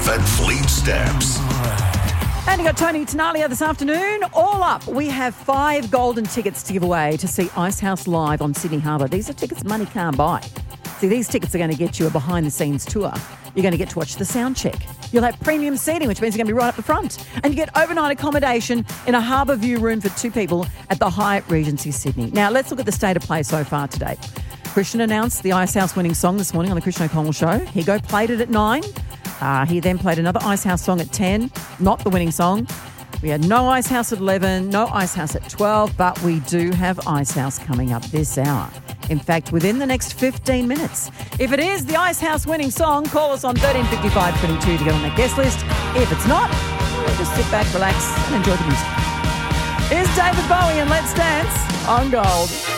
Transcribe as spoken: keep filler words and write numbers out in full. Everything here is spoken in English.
Van Vliet Steps. And you got Tony Tenalia this afternoon. All up, we have five golden tickets to give away to see Icehouse live on Sydney Harbour. These are tickets money can't buy. See, these tickets are going to get you a behind-the-scenes tour. You're going to get to watch the sound check. You'll have premium seating, which means you're going to be right up the front. And you get overnight accommodation in a harbour view room for two people at the Hyatt Regency Sydney. Now, let's look at the state of play so far today. Christian announced the Icehouse winning song this morning on the Christian O'Connell Show. Higo played it at nine. Uh, he then played another Icehouse song at ten, not the winning song. We had no Icehouse at eleven, no Icehouse at twelve, but we do have Icehouse coming up this hour. In fact, within the next fifteen minutes. If it is the Icehouse winning song, call us on thirteen fifty-five twenty-two to get on that guest list. If it's not, we'll just sit back, relax, and enjoy the music. Here's David Bowie and Let's Dance on Gold.